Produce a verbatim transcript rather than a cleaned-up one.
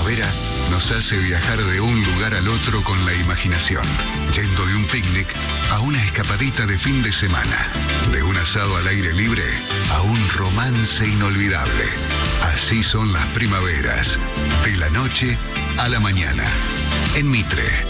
primavera nos hace viajar de un lugar al otro con la imaginación, yendo de un picnic a una escapadita de fin de semana, de un asado al aire libre a un romance inolvidable. Así son las primaveras, de la noche a la mañana. En Mitre,